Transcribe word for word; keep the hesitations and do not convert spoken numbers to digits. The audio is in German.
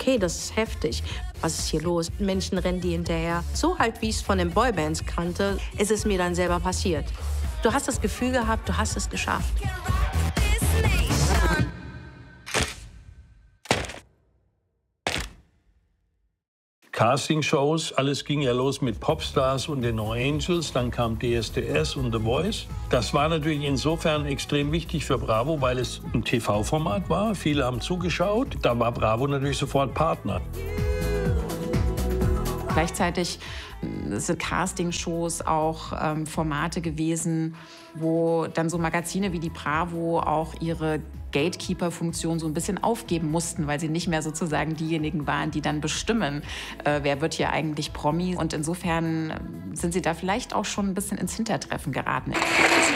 okay, das ist heftig. Was ist hier los? Menschen rennen die hinterher. So halt, wie ich es von den Boybands kannte, ist es mir dann selber passiert. Du hast das Gefühl gehabt, du hast es geschafft. Castingshows, alles ging ja los mit Popstars und den No Angels, dann kam D S D S und The Voice. Das war natürlich insofern extrem wichtig für Bravo, weil es ein T V-Format war. Viele haben zugeschaut. Da war Bravo natürlich sofort Partner. Gleichzeitig sind Castingshows auch ähm, Formate gewesen, wo dann so Magazine wie die Bravo auch ihre Gatekeeper-Funktion so ein bisschen aufgeben mussten, weil sie nicht mehr sozusagen diejenigen waren, die dann bestimmen, äh, wer wird hier eigentlich Promi. Und insofern sind sie da vielleicht auch schon ein bisschen ins Hintertreffen geraten.